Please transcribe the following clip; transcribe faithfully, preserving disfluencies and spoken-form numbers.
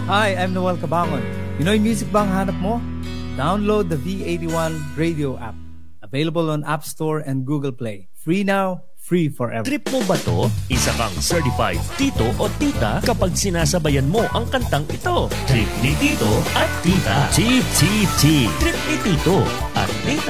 Hi, I'm Noel Cabangon. Pinoy music bang hanap mo? Download the V eighty-one radio app. Available on App Store and Google Play. Free now, free forever. Trip mo ba to? Isa kang certified tito o tita kapag sinasabayan mo ang kantang ito. Trip ni Tito at Tita. T T T. Trip ni Tito at Tita.